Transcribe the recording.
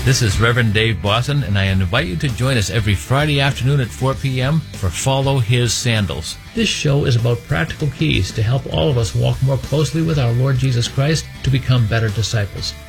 This is Reverend Dave Boston, and I invite you to join us every Friday afternoon at 4 p.m. for Follow His Sandals. This show is about practical keys to help all of us walk more closely with our Lord Jesus Christ to become better disciples.